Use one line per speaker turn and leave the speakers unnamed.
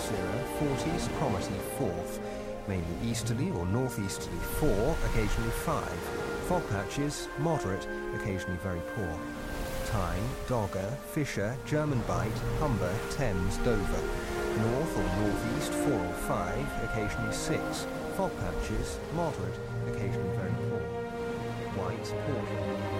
cirrus, 40s, cromarty, 4th. Mainly easterly or northeasterly 4, occasionally 5. Fog patches, moderate, occasionally very poor. Tyne, Dogger, Fisher, German Bight, Humber, Thames, Dover. North or northeast 4 or 5, occasionally 6. Fog patches, moderate, occasionally very poor. White, Portland.